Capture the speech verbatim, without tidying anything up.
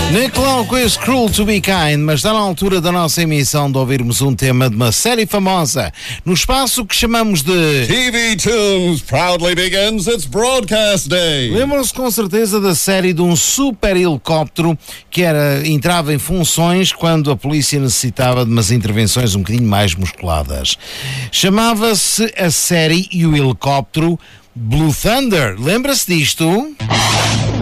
Nick Lowe com esse Cruel to Be Kind, mas está na altura da nossa emissão de ouvirmos um tema de uma série famosa no espaço que chamamos de T V Tunes proudly begins its broadcast day. Lembram-se com certeza da série de um super helicóptero que era, entrava em funções quando a polícia necessitava de umas intervenções um bocadinho mais musculadas. Chamava-se a série e o helicóptero Blue Thunder. Lembra-se disto?